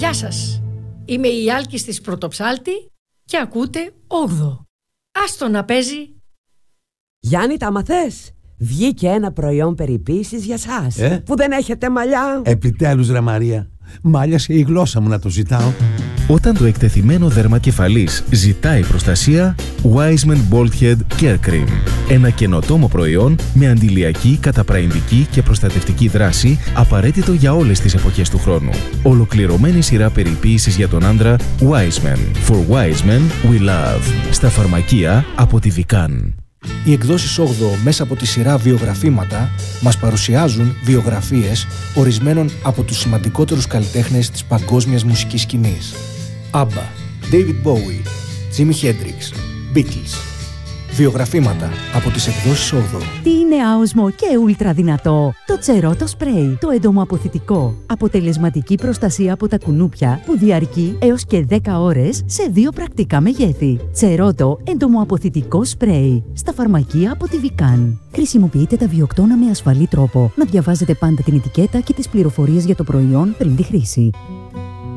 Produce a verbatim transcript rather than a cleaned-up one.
Γεια σας, είμαι η Άλκης της Πρωτοψάλτη και ακούτε όγδοο. Άστο να παίζει. Γιάννη, τα μαθες? Βγήκε ένα προϊόν περιποίησης για σας, ε? που δεν έχετε μαλλιά. Επιτέλους ρε Μαρία, μάλιασε η γλώσσα μου να το ζητάω. Όταν το εκτεθειμένο δέρμα κεφαλής ζητάει προστασία, Wiseman Bald Head Care Cream. Ένα καινοτόμο προϊόν με αντιλιακή, καταπραϊντική και προστατευτική δράση, απαραίτητο για όλες τις εποχές του χρόνου. Ολοκληρωμένη σειρά περιποίησης για τον άντρα Wiseman. For Wiseman we love. Στα φαρμακεία από τη Vican. Οι εκδόσεις όγδοο μέσα από τη σειρά βιογραφήματα μας παρουσιάζουν βιογραφίες ορισμένων από τους σημαντικότερους καλλιτέχνες της παγκόσμιας μουσικής σκηνής. ABBA, David Bowie, Jimi Hendrix, Beatles. Βιογραφήματα από τις εκδόσεις όγδοο. Τι είναι άοσμο και ούλτρα δυνατό? Το Τσερότο Spray, το εντομοαποθητικό. Αποτελεσματική προστασία από τα κουνούπια που διαρκεί έως και δέκα ώρες σε δύο πρακτικά μεγέθη. Τσερότο εντομοαποθητικό σπρέι. Στα φαρμακεία από τη Vican. Χρησιμοποιείτε τα βιοκτώνα με ασφαλή τρόπο. Να διαβάζετε πάντα την ετικέτα και τις πληροφορίες για το προϊόν πριν τη χρήση.